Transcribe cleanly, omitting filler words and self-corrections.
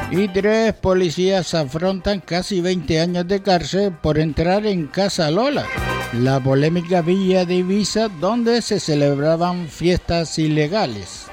Y 3 policías afrontan casi 20 años de cárcel por entrar en Casa Lola, la polémica villa de Ibiza donde se celebraban fiestas ilegales.